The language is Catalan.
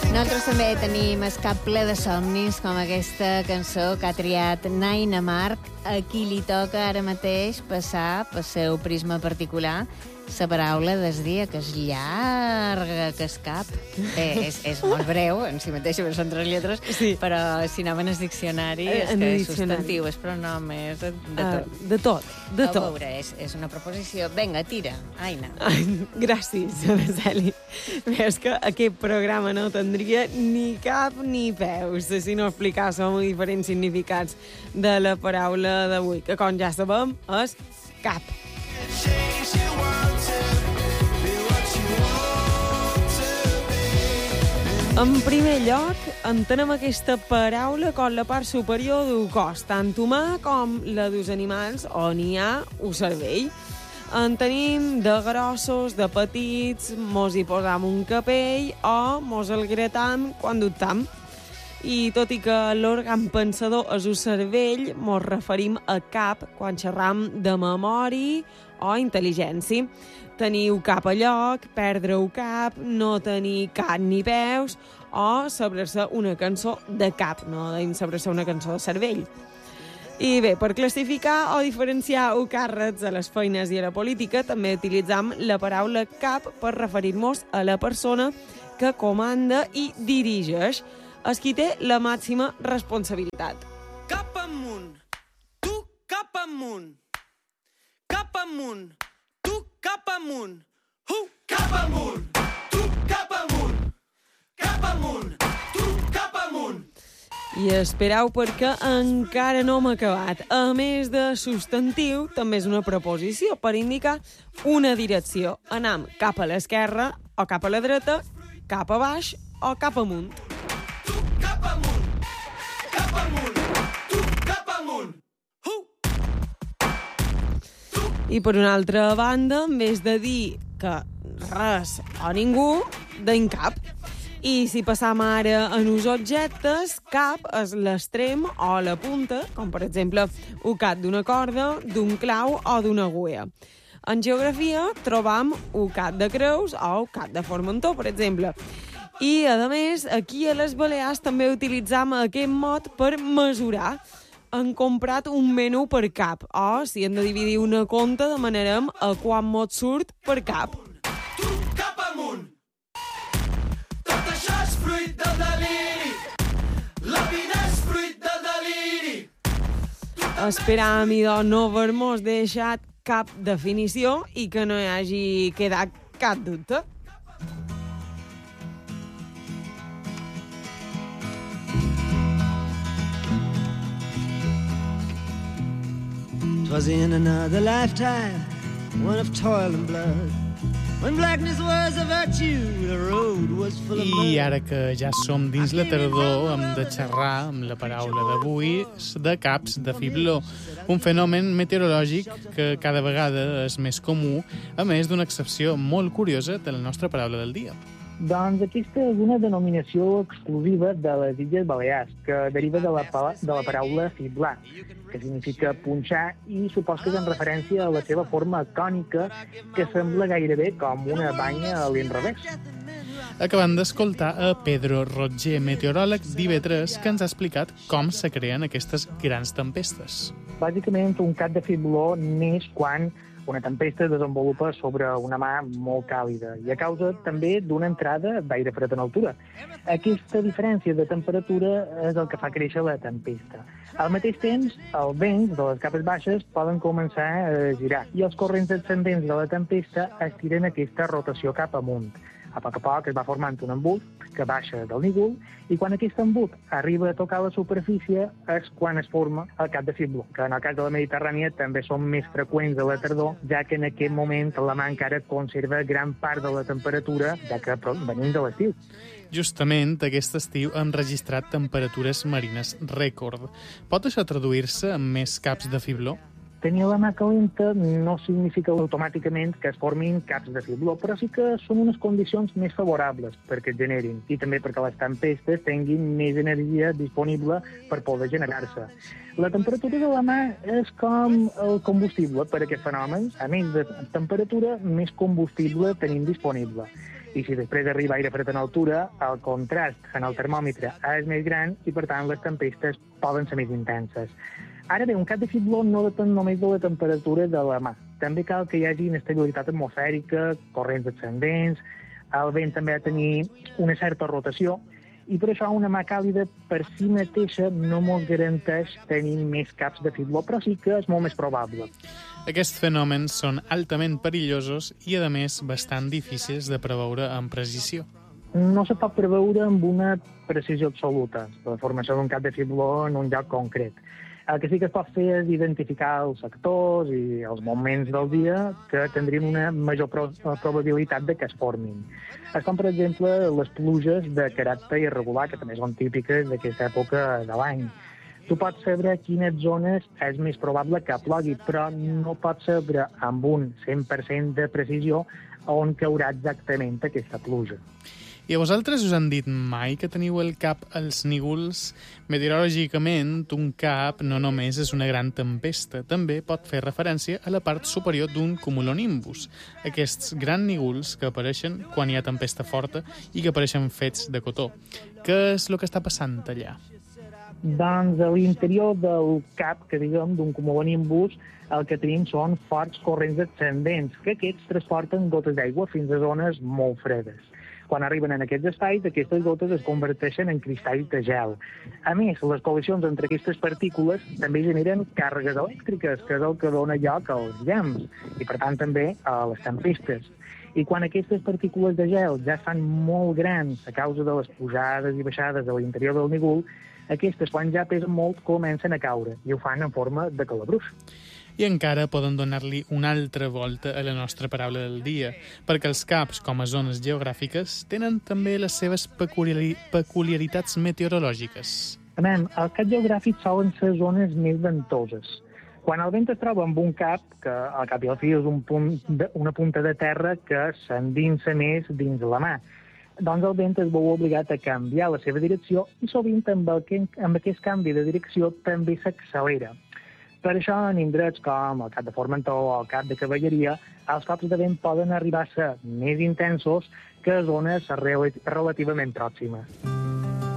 Nosaltres també tenim el cap ple de somnis, com aquesta cançó que ha triat Naina Marc, a qui li toca ara mateix passar pel seu prisma particular la paraula del dia, que és llarga, que és cap. És molt breu, en si mateixa, perquè són 3 lletres, sí. Però si anem en el diccionari, és que és substantiu, és pronom, és de tot. De tot, de tot. A veure, és una proposició. Vinga, tira, Aina. Gràcies, Araceli. És que aquest programa no tindria ni cap ni peus si no explicàssim diferents significats de la paraula d'avui, que com ja sabem és cap. En primer lloc, entenem aquesta paraula com la part superior d'un cos, tant humà com la dels animals on hi ha un cervell. En tenim de grossos, de petits, mos hi posam un capell o mos el gratam quan dubtam. I tot i que l'òrgan pensador és un cervell, mos referim a cap quan xerram de memòria o intel·ligència. Tenir cap a lloc, perdre-ho cap, no tenir cap ni peus o saber-se una cançó de cap, no saber-se una cançó de cervell. I bé, per classificar o diferenciar càrrecs a les feines i a la política, també utilitzam la paraula cap per referir-nos a la persona que comanda i dirigeix, és qui té la màxima responsabilitat. Cap amunt, tu cap amunt, cap amunt, tu cap amunt, cap amunt, tu cap amunt, cap amunt, tu cap amunt. I espereu perquè encara no m'ha acabat. A més de substantiu, també és una preposició per indicar una direcció. Anam cap a l'esquerra o cap a la dreta, cap a baix o cap amunt. Tu cap amunt, cap amunt, tu cap amunt. I per una altra banda, en vez de dir que res o ningú, deim cap. I si passam ara en uns objectes, cap és l'extrem o la punta, com per exemple un cap d'una corda, d'un clau o d'una agulla. En geografia trobam un cap de creus o un cap de formentor, per exemple. I, a més, aquí a les Balears també utilitzam aquest mot per mesurar. Han comprat un menú per cap, o si hem de dividir una compta demanarem a quant mot surt per cap. Tu cap amunt. Tot això és fruit del deliri. La vida és fruit del deliri. Esperam, idò, no haver-nos deixat cap definició i que no hi hagi quedat cap dubte. Twas in another lifetime, one of toil and blood. When blackness was a virtue, the road was full of mud. I ara que ja som dins la tardor, hem de xerrar amb la paraula d'avui de caps de fibló, un fenomen meteorològic que cada vegada és més comú, a més d'una excepció molt curiosa de la nostra paraula del dia. Doncs aquesta és una denominació exclusiva de les Illes Balears, que deriva de la paraula fiblar, que significa punxar, i supos que és en referència a la seva forma cònica, que sembla gairebé com una banya a l'inrevés. Acabem d'escoltar a Pedro Roger, meteoròleg d'IV3, que ens ha explicat com se creen aquestes grans tempestes. Bàsicament, un cap de fibló neix quan una tempesta es desenvolupa sobre una mà molt càlida i a causa també d'una entrada d'aire fred en altura. Aquesta diferència de temperatura és el que fa créixer la tempesta. Al mateix temps, els vents de les capes baixes poden començar a girar i els corrents ascendents de la tempesta estiren aquesta rotació cap amunt. A poc es va formant un embut que baixa del nígul i quan aquest embut arriba a tocar la superfície és quan es forma el cap de fibló, que en el cas de la Mediterrània també són més freqüents a la tardor, ja que en aquest moment la mà encara conserva gran part de la temperatura, ja que venim de l'estiu. Justament aquest estiu hem registrat temperatures marines rècord. Pot això traduir-se en més caps de fibló? Tenir la mà calenta no significa automàticament que es formin caps de fibló, però sí que són unes condicions més favorables perquè es generin i també perquè les tempestes tinguin més energia disponible per poder generar-se. La temperatura de la mà és com el combustible per a aquest fenomen. A més de temperatura, més combustible tenim disponible. I si després arriba aire fred en altura, el contrast en el termòmetre és més gran i, per tant, les tempestes poden ser més intenses. Ara bé, un cap de fibló no depèn només de la temperatura de la mà. També cal que hi hagi inestabilitat atmosfèrica, corrents ascendents, el vent també ha de tenir una certa rotació, i per això una mà càlida per si mateixa no ens garanteix tenir més caps de fibló, però sí que és molt més probable. Aquests fenòmens són altament perillosos i, a més, bastant difícils de preveure amb precisió. No se pot preveure amb una precisió absoluta la formació d'un cap de fibló en un lloc concret. El que sí que es pot fer és identificar els sectors i els moments del dia que tindrien una major probabilitat de que es formin. És com, per exemple, les pluges de caràcter irregular, que també són típiques d'aquesta època de l'any. Tu pots saber quines zones és més probable que plogui, però no pots saber amb un 100% de precisió on caurà exactament aquesta pluja. I a vosaltres us han dit mai que teniu el cap als nígols? Meteorològicament, un cap no només és una gran tempesta, també pot fer referència a la part superior d'un cumulonimbus, aquests grans nígols que apareixen quan hi ha tempesta forta i que apareixen fets de cotó. Què és el que està passant allà? Doncs a l'interior del cap, que diguem, d'un cumulonimbus, el que tenim són forts corrents ascendents, que aquests transporten gotes d'aigua fins a zones molt fredes. Quan arriben en aquests espais, aquestes gotes es converteixen en cristalls de gel. A més, les col·lisions entre aquestes partícules també generen càrregues elèctriques, que és el que dona lloc als llamps, i per tant també a les tempestes. I quan aquestes partícules de gel ja estan molt grans a causa de les pujades i baixades a l'interior del nígol, aquestes, quan ja pesen molt, comencen a caure, i ho fan en forma de calabrús. I encara poden donar-li una altra volta a la nostra paraula del dia, perquè els caps, com a zones geogràfiques, tenen també les seves peculiaritats meteorològiques. Els caps geogràfics solen ser zones més ventoses. Quan el vent es troba amb un cap, que al cap i al fi és una punta de terra que s'endinsa més dins la mà, doncs el vent es veu obligat a canviar la seva direcció i sovint amb aquest canvi de direcció també s'accelera. Per això, en indrets com el cap de Formentor o el cap de Cavalleria, els cops de vent poden arribar a ser més intensos que a zones relativament pròximes.